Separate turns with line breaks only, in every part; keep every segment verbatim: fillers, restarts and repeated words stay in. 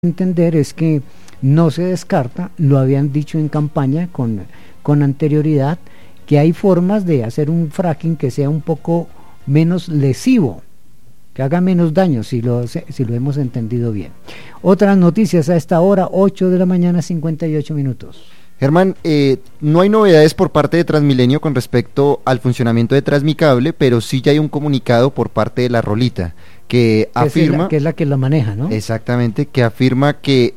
entender es que no se descarta, lo habían dicho en campaña con, con anterioridad, que hay formas de hacer un fracking que sea un poco menos lesivo, que haga menos daño, si lo, si lo hemos entendido bien. Otras noticias a esta hora, ocho de la mañana, cincuenta y ocho minutos.
Germán, eh, no hay novedades por parte de Transmilenio con respecto al funcionamiento de Transmicable, pero sí ya hay un comunicado por parte de la Rolita, que afirma...
Es la, que es la que la maneja, ¿no?
Exactamente, que afirma que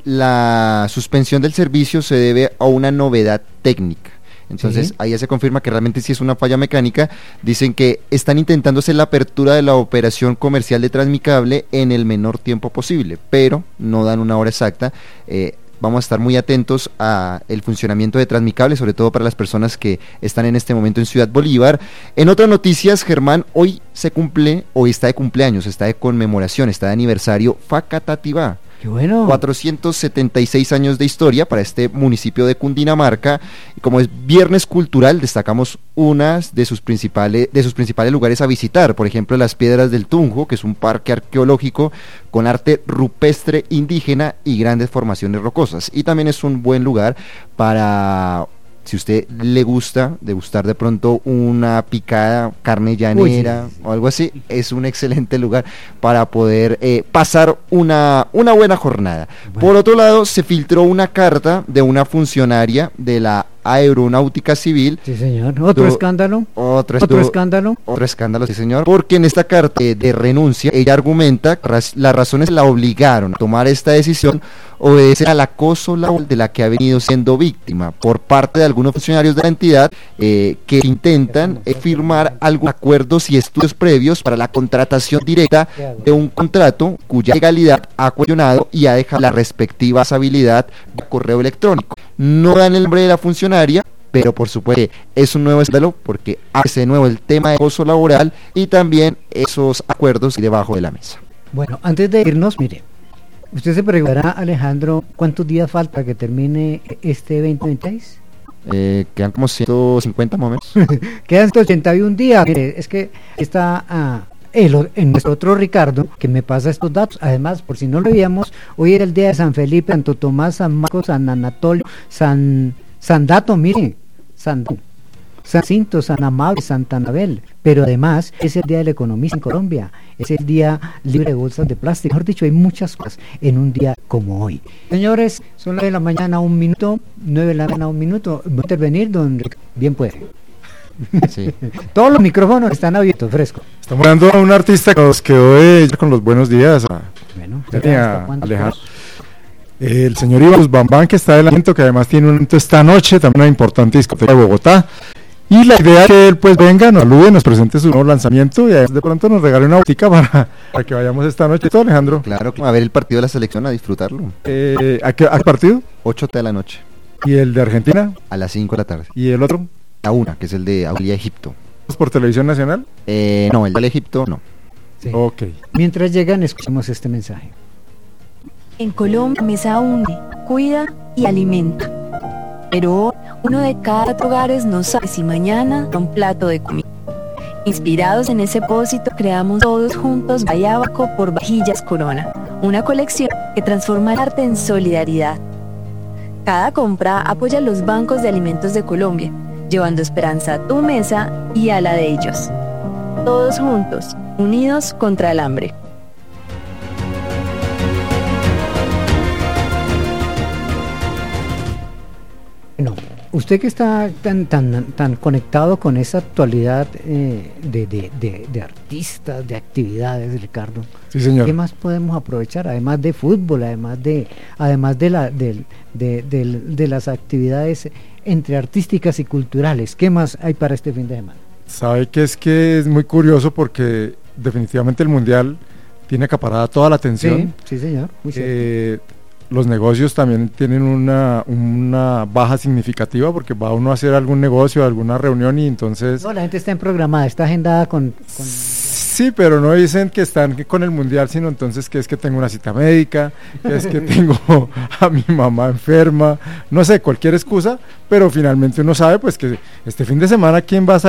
la suspensión del servicio se debe a una novedad técnica. Entonces, sí, ahí ya se confirma que realmente sí es una falla mecánica. Dicen que están intentando hacer la apertura de la operación comercial de Transmicable en el menor tiempo posible, pero no dan una hora exacta. Eh, Vamos a estar muy atentos a el funcionamiento de Transmicable, sobre todo para las personas que están en este momento en Ciudad Bolívar. En otras noticias, Germán, hoy se cumple, hoy está de cumpleaños, está de conmemoración, está de aniversario Facatativá.
¡Qué bueno!
cuatrocientos setenta y seis años de historia para este municipio de Cundinamarca, y como es Viernes Cultural, destacamos unas de sus principales de sus principales lugares a visitar, por ejemplo, las Piedras del Tunjo, que es un parque arqueológico con arte rupestre indígena y grandes formaciones rocosas, y también es un buen lugar para... Si usted le gusta degustar de pronto una picada carne llanera, uy, sí, sí, sí, o algo así, es un excelente lugar para poder eh, pasar una, una buena jornada. Bueno. Por otro lado, se filtró una carta de una funcionaria de la Aeronáutica Civil.
Sí, señor. ¿Otro do, escándalo?
Otro,
¿Otro escándalo?
Otro escándalo, sí, señor. Porque en esta carta de, de renuncia, ella argumenta que ras, las razones la obligaron a tomar esta decisión obedecen al acoso laboral de la que ha venido siendo víctima por parte de algunos funcionarios de la entidad eh, que intentan eh, firmar algunos acuerdos y estudios previos para la contratación directa de un contrato cuya legalidad ha cuestionado y ha dejado la respectiva habilidad de correo electrónico. No dan el nombre de la funcionaria, pero por supuesto es un nuevo escándalo porque hace de nuevo el tema de acoso laboral y también esos acuerdos debajo de la mesa.
Bueno, antes de irnos, mire, usted se preguntará, Alejandro, ¿cuántos días falta para que termine este veinte veintiséis?
Eh, quedan como ciento cincuenta momentos.
Quedan ciento ochenta y un días. Mire, es que está ah, el, en nuestro otro Ricardo, que me pasa estos datos. Además, por si no lo veíamos, hoy era el día de San Felipe, Santo Tomás, San Marcos, San Anatolio, San, San Dato, mire, San, San Cinto, San Amable, Santa Anabel. Pero además es el día del economista en Colombia, es el día libre de bolsas de plástico. Mejor dicho, hay muchas cosas en un día como hoy. Señores, son las nueve de la mañana, un minuto, nueve de la mañana, un minuto. Voy a intervenir donde bien puede. Sí. Todos los micrófonos están abiertos, fresco.
Estamos dando a un artista que nos quedó de, con los buenos días. A,
bueno,
a Alejandro. El señor Iván Bambán, que está del evento, que además tiene un evento esta noche, también una importante discoteca de Bogotá. Y la idea es que él pues venga, nos salude, nos presente su nuevo lanzamiento y de pronto nos regale una botica para, para que vayamos esta noche. ¿Todo, Alejandro?
Claro, a ver el partido de la selección, a disfrutarlo.
Eh, ¿a, qué, ¿A qué partido?
ocho de la noche.
¿Y el de Argentina?
A las cinco de la tarde.
¿Y el otro?
A una, que es el de Australia Egipto.
¿Es por televisión nacional?
Eh, no, el de Egipto no.
Sí.
Ok.
Mientras llegan, escuchemos este mensaje.
En Colombia, mesa une, cuida y alimenta. Pero hoy, uno de cada cuatro hogares no sabe si mañana un plato de comida. Inspirados en ese propósito, creamos todos juntos Bayabaco por Vajillas Corona, una colección que transforma el arte en solidaridad. Cada compra apoya a los bancos de alimentos de Colombia, llevando esperanza a tu mesa y a la de ellos. Todos juntos, unidos contra el hambre.
No, usted que está tan tan tan conectado con esa actualidad eh, de, de, de, de artistas, de actividades, Ricardo.
Sí, señor.
¿Qué más podemos aprovechar? Además de fútbol, además de además de la de, de, de, de las actividades entre artísticas y culturales. ¿Qué más hay para este fin de semana?
Sabe que es que es muy curioso porque definitivamente el Mundial tiene acaparada toda la atención.
Sí, sí, señor. Muy
eh, Los negocios también tienen una, una baja significativa porque va uno a hacer algún negocio, alguna reunión y entonces...
No, la gente está en programada, está agendada con... con...
Sí, pero no dicen que están con el Mundial, sino entonces que es que tengo una cita médica, que es que tengo a mi mamá enferma, no sé, cualquier excusa, pero finalmente uno sabe pues que este fin de semana quién va a salir